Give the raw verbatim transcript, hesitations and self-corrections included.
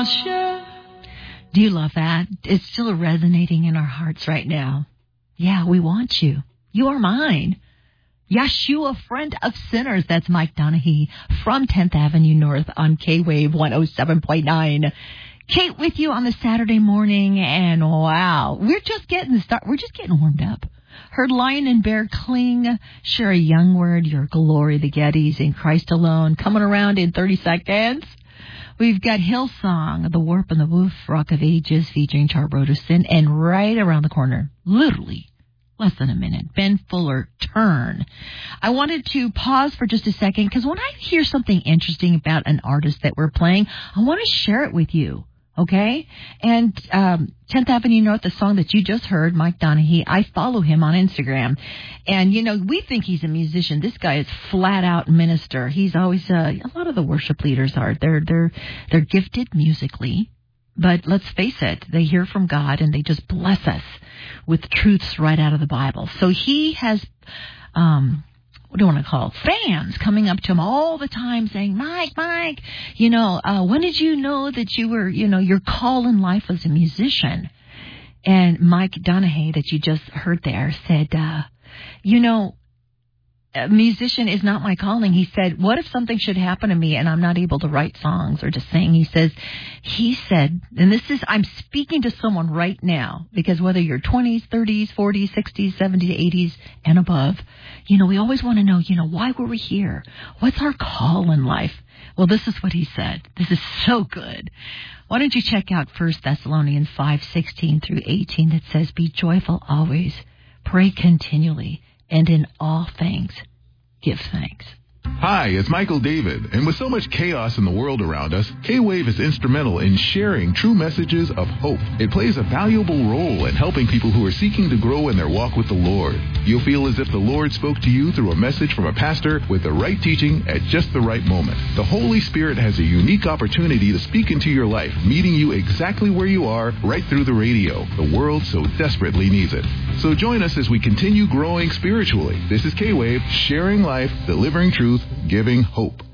Yasha. Do you love that? It's still resonating in our hearts right now. Yeah, we want you. You are mine. Yeshua, friend of sinners. That's Mike Donahue from tenth Avenue North on K-Wave one oh seven point nine. Kate with you on the Saturday morning, and wow, we're just getting start. We're just getting warmed up. Heard Lion and Bear Cling, share a young word, your glory, the Gettys, in Christ alone, coming around in thirty seconds. We've got Hillsong, The Warp and the Woof, Rock of Ages, featuring Charbroderson, and right around the corner, literally less than a minute, Ben Fuller, Turn. I wanted to pause for just a second, because when I hear something interesting about an artist that we're playing, I want to share it with you. Okay? And um, tenth Avenue North, the song that you just heard, Mike Donahue, I follow him on Instagram. And, you know, we think he's a musician. This guy is flat-out minister. He's always, uh, a lot of the worship leaders are. They're, they're, they're gifted musically. But let's face it, they hear from God and they just bless us with truths right out of the Bible. So he has... Um, what do you want to call it? Fans coming up to him all the time saying, Mike, Mike, you know, uh, when did you know that you were, you know, your call in life was a musician? And Mike Donahue, that you just heard there, said, uh, you know, a musician is not my calling. He said, what if something should happen to me and I'm not able to write songs or to sing? He says, he said, and this is, I'm speaking to someone right now, because whether you're twenties, thirties, forties, sixties, seventies, eighties, and above, you know, we always want to know, you know, why were we here? What's our call in life? Well, this is what he said. This is so good. Why don't you check out First Thessalonians five sixteen through eighteen that says, be joyful always, pray continually, and in all things, give thanks. Hi, it's Michael David, and with so much chaos in the world around us, K-Wave is instrumental in sharing true messages of hope. It plays a valuable role in helping people who are seeking to grow in their walk with the Lord. You'll feel as if the Lord spoke to you through a message from a pastor with the right teaching at just the right moment. The Holy Spirit has a unique opportunity to speak into your life, meeting you exactly where you are right through the radio. The world so desperately needs it. So join us as we continue growing spiritually. This is K-Wave, sharing life, delivering truth, giving hope.